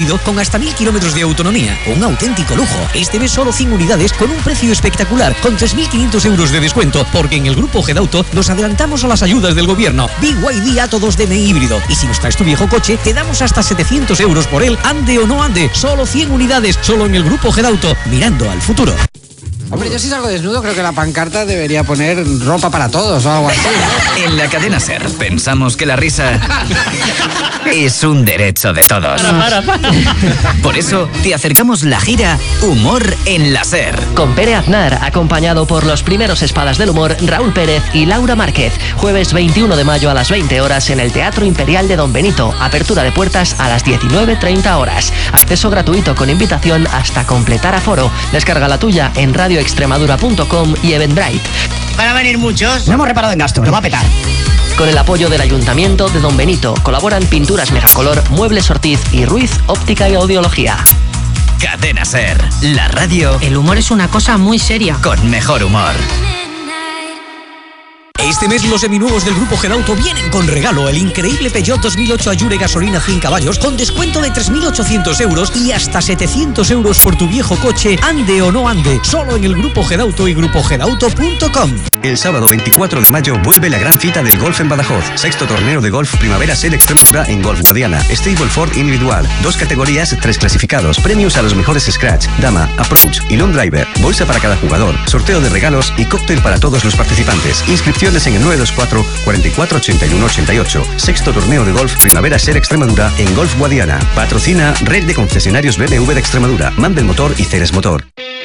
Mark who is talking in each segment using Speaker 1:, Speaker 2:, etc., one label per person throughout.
Speaker 1: híbrido con hasta 1000 kilómetros de autonomía. Un auténtico lujo. Este mes solo 100 unidades con un precio espectacular, con 3.500 euros de descuento, porque en el Grupo Gedauto nos adelantamos a las ayudas del gobierno. BYD Atto 2DM híbrido. Y si nos traes tu viejo coche, te damos hasta 700 euros por él, ande o no ande. Solo 100 unidades, solo en el Grupo Gedauto, mirando al futuro.
Speaker 2: Hombre, yo si salgo desnudo creo que la pancarta debería poner ropa para todos o algo así, ¿no?
Speaker 3: En la cadena SER pensamos que la risa es un derecho de todos.
Speaker 4: Para.
Speaker 3: Por eso te acercamos la gira Humor en la SER.
Speaker 4: Con Pere Aznar, acompañado por los primeros espadas del humor, Raúl Pérez y Laura Márquez. Jueves 21 de mayo a las 20 horas en el Teatro Imperial de Don Benito. Apertura de puertas a las 19:30 horas. Acceso gratuito con invitación hasta completar aforo. Descarga la tuya en radioextremadura.com y Eventbrite.
Speaker 5: ¿Van a venir muchos?
Speaker 6: No hemos reparado en gasto, lo va a petar.
Speaker 4: Con el apoyo del Ayuntamiento de Don Benito colaboran Pinturas Megacolor, Muebles Ortiz y Ruiz Óptica y Audiología.
Speaker 3: Cadena SER, la radio.
Speaker 7: El humor es una cosa muy seria.
Speaker 3: Con mejor humor.
Speaker 1: Este mes los seminuevos del Grupo Gedauto vienen con regalo: el increíble Peugeot 2008 Allure gasolina 100 caballos con descuento de 3.800 euros y hasta 700 euros por tu viejo coche, ande o no ande, solo en el Grupo Gedauto y grupogedauto.com.
Speaker 8: El sábado 24 de mayo vuelve la gran cita del golf en Badajoz. Sexto torneo de golf Primavera SER Extremadura en Golf Guadiana. Stableford individual. 2 categorías, 3 clasificados. Premios a los mejores scratch, dama, approach y long driver. Bolsa para cada jugador. Sorteo de regalos y cóctel para todos los participantes. Inscripciones en el 924 44 81 88. Sexto torneo de golf Primavera SER Extremadura en Golf Guadiana. Patrocina Red de Concesionarios BMW de Extremadura, Mandel Motor y Ceres Motor.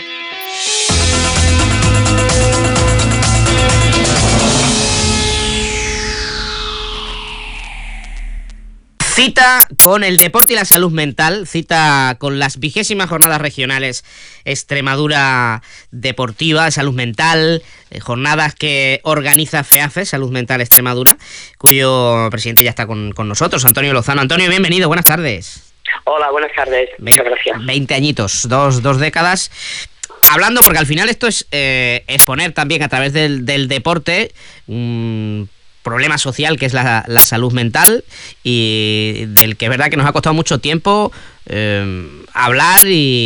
Speaker 5: Cita con el deporte y la salud mental, cita con las 20º jornadas regionales Extremadura Deportiva de Salud Mental, jornadas que organiza FEAFE, Salud Mental Extremadura, cuyo presidente ya está con nosotros, Antonio Lozano. Antonio, bienvenido, buenas tardes.
Speaker 9: Hola, buenas tardes, muchas gracias.
Speaker 5: 20 añitos, dos décadas. Hablando, porque al final esto es exponer también a través del deporte problema social que es la salud mental, y del que es verdad que nos ha costado mucho tiempo hablar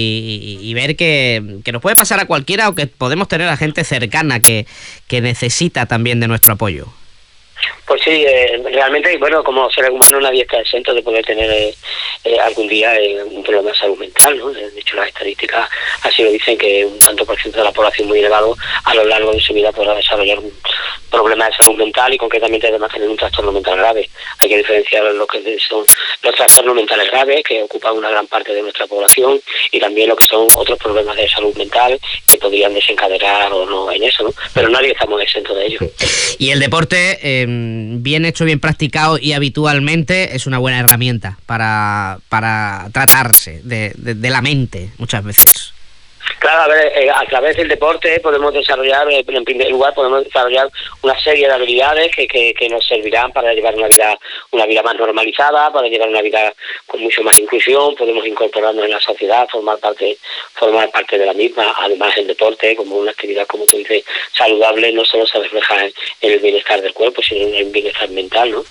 Speaker 5: y ver que nos puede pasar a cualquiera, o que podemos tener a gente cercana que necesita también de nuestro apoyo.
Speaker 9: Pues sí, realmente, bueno, como ser humano nadie está exento de poder tener algún día un problema de salud mental, ¿no? De hecho, las estadísticas así lo dicen, que un tanto por ciento de la población muy elevado a lo largo de su vida podrá desarrollar un problema de salud mental, y concretamente además tener un trastorno mental grave. Hay que diferenciar lo que son los trastornos mentales graves, que ocupan una gran parte de nuestra población, y también lo que son otros problemas de salud mental que podrían desencadenar o no en eso, ¿no? Pero nadie estamos exentos de ello.
Speaker 5: Y el deporte, bien hecho, bien practicado y habitualmente, es una buena herramienta para tratarse de la mente muchas veces.
Speaker 9: Claro, a ver, a través del deporte podemos desarrollar, en primer lugar, podemos desarrollar una serie de habilidades que nos servirán para llevar una vida más normalizada, para llevar una vida con mucho más inclusión. Podemos incorporarnos en la sociedad, formar parte de la misma. Además, el deporte, como una actividad, como tú dices, saludable, no solo se refleja en el bienestar del cuerpo, sino en el bienestar mental, ¿no?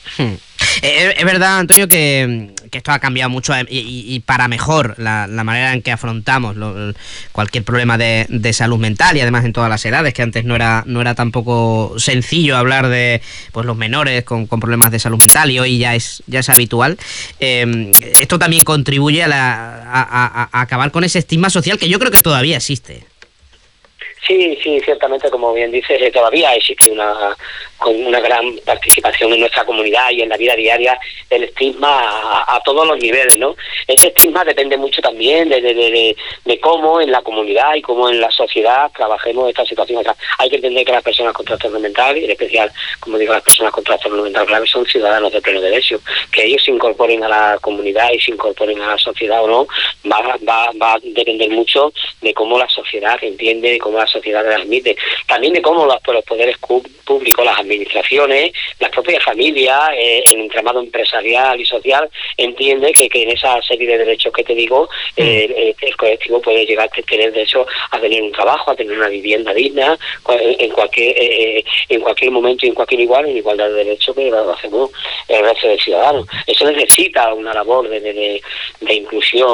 Speaker 5: Es verdad, Antonio, que esto ha cambiado mucho y para mejor la manera en que afrontamos cualquier problema de salud mental, y además en todas las edades, que antes no era tampoco sencillo hablar de pues los menores con problemas de salud mental, y hoy ya es habitual. Esto también contribuye a acabar con ese estigma social que yo creo que todavía existe.
Speaker 9: Sí, ciertamente, como bien dices, todavía existe una gran participación en nuestra comunidad y en la vida diaria del estigma a todos los niveles, ¿no? Ese estigma depende mucho también de cómo en la comunidad y cómo en la sociedad trabajemos esta situación. O sea, hay que entender que las personas con trastorno mental, y en especial, como digo, las personas con trastorno mental grave, son ciudadanos de pleno derecho. Que ellos se incorporen a la comunidad y se incorporen a la sociedad o no, va a depender mucho de cómo la sociedad entiende, de cómo la sociedad transmite, también de cómo los poderes públicos, las administraciones, las propias familias, el entramado empresarial y social entiende que en esa serie de derechos que te digo, el colectivo puede llegar a tener derecho a tener un trabajo, a tener una vivienda digna, en cualquier momento y en cualquier igualdad de derechos que lo hacemos el resto de ciudadanos. Eso necesita una labor de inclusión